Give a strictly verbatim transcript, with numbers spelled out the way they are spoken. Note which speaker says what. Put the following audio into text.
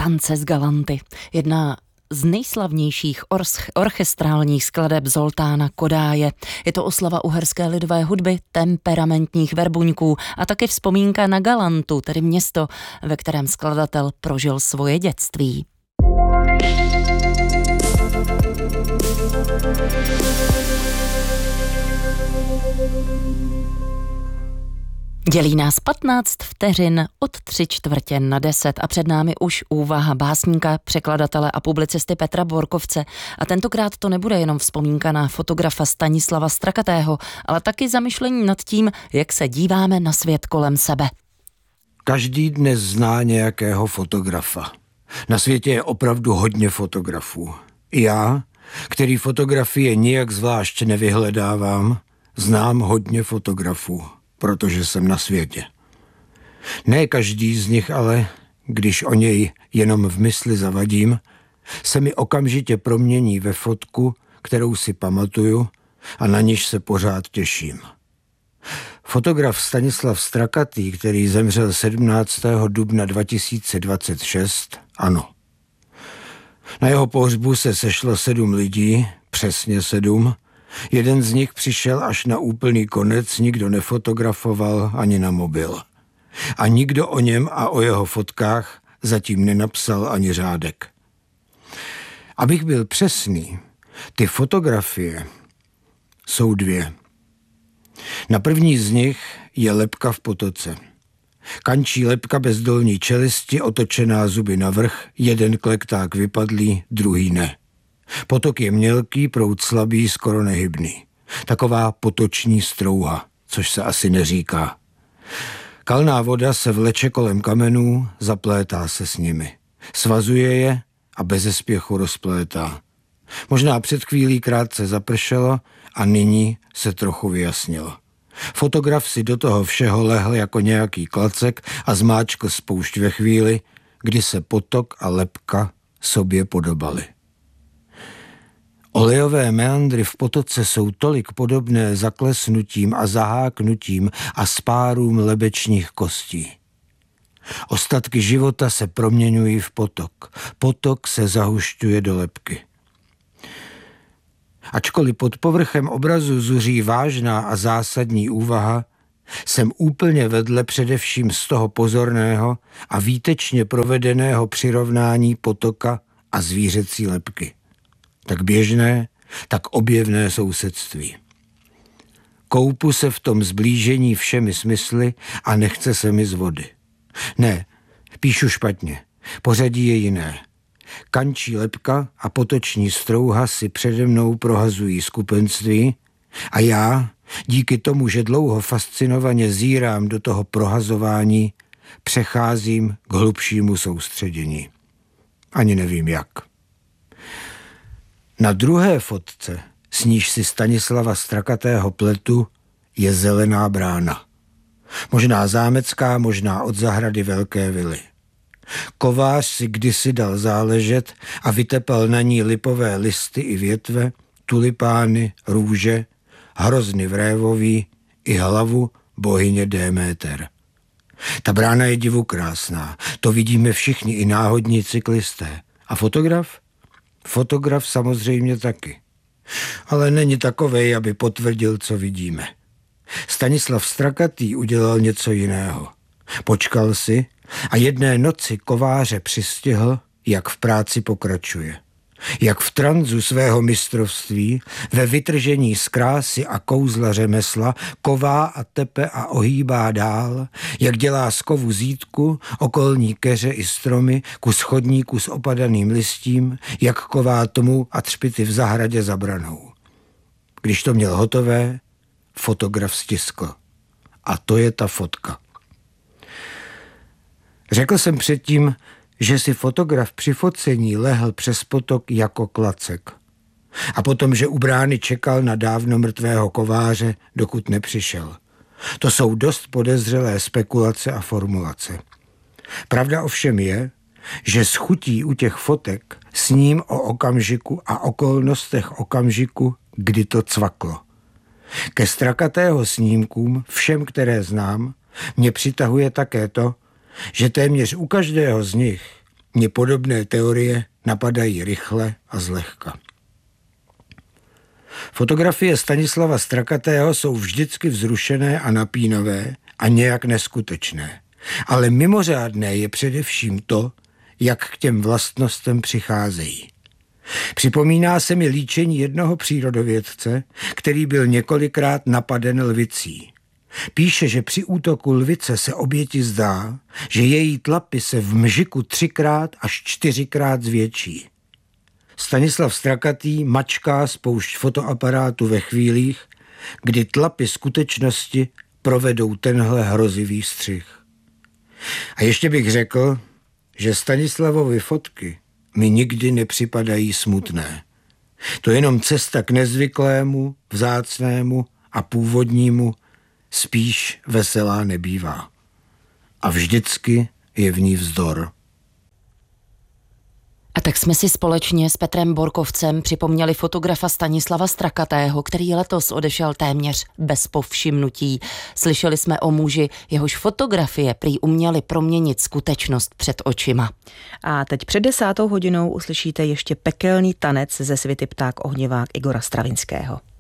Speaker 1: Tance z Galanty, jedna z nejslavnějších orsch- orchestrálních skladeb Zoltána Kodáje. Je to oslava uherské lidové hudby, temperamentních verbuňků a také vzpomínka na Galantu, tedy město, ve kterém skladatel prožil svoje dětství. Dělí nás patnáct vteřin od tři čtvrtě na deset a před námi už úvaha básníka, překladatele a publicisty Petra Borkovce. A tentokrát to nebude jenom vzpomínka na fotografa Stanislava Strakatého, ale taky zamyšlení nad tím, jak se díváme na svět kolem sebe.
Speaker 2: Každý dnes zná nějakého fotografa. Na světě je opravdu hodně fotografů. I já, který fotografie nijak zvlášť nevyhledávám, znám hodně fotografů, protože jsem na světě. Ne každý z nich ale, když o něj jenom v mysli zavadím, se mi okamžitě promění ve fotku, kterou si pamatuju a na níž se pořád těším. Fotograf Stanislav Strakatý, který zemřel sedmnáctého dubna dva tisíce dvacet šest, ano. Na jeho pohřbu se sešlo sedm lidí, přesně sedm. Jeden z nich přišel až na úplný konec, nikdo nefotografoval ani na mobil. A nikdo o něm a o jeho fotkách zatím nenapsal ani řádek. Abych byl přesný, ty fotografie jsou dvě. Na první z nich je lebka v potoce. Kančí lebka bez dolní čelisti, otočená zuby navrch, jeden klekták vypadlý, druhý ne. Potok je mělký, proud slabý, skoro nehybný. Taková potoční strouha, což se asi neříká. Kalná voda se vleče kolem kamenů, zaplétá se s nimi. Svazuje je a beze spěchu rozplétá. Možná před chvílí krátce zapršelo a nyní se trochu vyjasnilo. Fotograf si do toho všeho lehl jako nějaký klacek a zmáčkl spoušť ve chvíli, kdy se potok a lebka sobě podobaly. Olejové meandry v potoce jsou tolik podobné zaklesnutím a zaháknutím a spárům lebečních kostí. Ostatky života se proměňují v potok. Potok se zahušťuje do lebky. Ačkoliv pod povrchem obrazu zuří vážná a zásadní úvaha, jsem úplně vedle především z toho pozorného a výtečně provedeného přirovnání potoka a zvířecí lebky. Tak běžné, tak objevné sousedství. Koupu se v tom zblížení všemi smysly a nechce se mi z vody. Ne, píšu špatně, pořadí je jiné. Kančí lebka a potoční strouha si přede mnou prohazují skupenství a já, díky tomu, že dlouho fascinovaně zírám do toho prohazování, přecházím k hlubšímu soustředění. Ani nevím jak. Na druhé fotce, s níž si Stanislava Strakatého pletu, je zelená brána. Možná zámecká, možná od zahrady velké vily. Kovář si kdysi dal záležet a vytepal na ní lipové listy i větve, tulipány, růže, hrozny vrévový i hlavu bohyně Déméter. Ta brána je divokrásná, to vidíme všichni i náhodní cyklisté. A fotograf? Fotograf samozřejmě taky. Ale není takovej, aby potvrdil, co vidíme. Stanislav Strakatý udělal něco jiného. Počkal si a jedné noci kováře přistihl, jak v práci pokračuje. Jak v tranzu svého mistrovství, ve vytržení z krásy a kouzla řemesla, ková a tepe a ohýbá dál, jak dělá z kovu zítku, okolní keře i stromy, kus chodníku s opadaným listím, jak ková tmu a třpity v zahradě za branou. Když to měl hotové, fotograf stiskl. A to je ta fotka. Řekl jsem předtím, že si fotograf při focení lehl přes potok jako klacek. A potom, že u brány čekal na dávno mrtvého kováře, dokud nepřišel. To jsou dost podezřelé spekulace a formulace. Pravda ovšem je, že s chutí u těch fotek sním o okamžiku a okolnostech okamžiku, kdy to cvaklo. Ke Strakatého snímkům, všem, které znám, mě přitahuje také to, že téměř u každého z nich Mně podobné teorie napadají rychle a zlehka. Fotografie Stanislava Strakatého jsou vždycky vzrušené a napínavé a nějak neskutečné. Ale mimořádné je především to, jak k těm vlastnostem přicházejí. Připomíná se mi líčení jednoho přírodovědce, který byl několikrát napaden lvicí. Píše, že při útoku lvice se oběti zdá, že její tlapy se v mžiku třikrát až čtyřikrát zvětší. Stanislav Strakatý mačká spoušť fotoaparátu ve chvílích, kdy tlapy skutečnosti provedou tenhle hrozivý střih. A ještě bych řekl, že Stanislavovy fotky mi nikdy nepřipadají smutné. To je jenom cesta k nezvyklému, vzácnému a původnímu spíš veselá nebývá. A vždycky je v ní vzdor.
Speaker 1: A tak jsme si společně s Petrem Borkovcem připomněli fotografa Stanislava Strakatého, který letos odešel téměř bez povšimnutí. Slyšeli jsme o muži, jehož fotografie prý uměly proměnit skutečnost před očima.
Speaker 3: A teď před desátou hodinou uslyšíte ještě pekelný tanec ze svity Pták ohnivák Igora Stravinského.